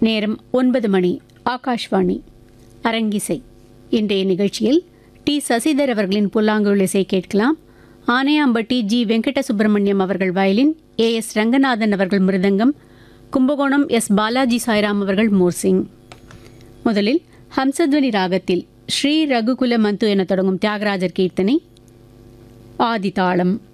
நேரம் 9 மணி. ஆகாஷ்வாணி அரங்கிசை. இன்றைய நிகழ்ச்சியில் டி சசிதர் அவர்களின் புல்லாங்குழல் இசை கேட்கலாம். ஆனையாம்பட்டி ஜி வெங்கட சுப்பிரமணியம் அவர்கள் வயலின், ஏஎஸ் ரங்கநாதன் அவர்கள் மிருதங்கம், கும்பகோணம் எஸ் பாலாஜி சாய்ராம் அவர்கள் மோர்சிங். முதலில் ஹம்சத்வனி ராகத்தில் ஸ்ரீ ரகுகுல மந்து என தொடங்கும் தியாகராஜர் கீர்த்தனை, ஆதிதாளம்.